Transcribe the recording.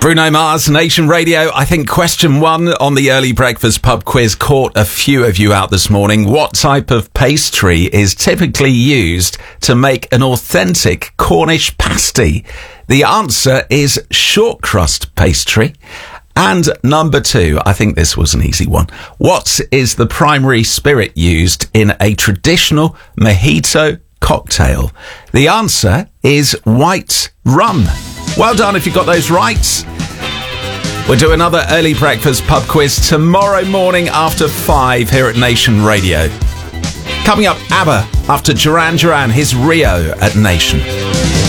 Bruno Mars, Nation Radio. I think question 1 on the early breakfast pub quiz caught a few of you out this morning. What type of pastry is typically used to make an authentic Cornish pasty? The answer is short crust pastry. And number 2, I think this was an easy one. What is the primary spirit used in a traditional mojito cocktail? The answer is white rum. Well done if you got those right. We'll do another early breakfast pub quiz tomorrow morning after 5 here at Nation Radio. Coming up, ABBA after Duran Duran, his Rio at Nation.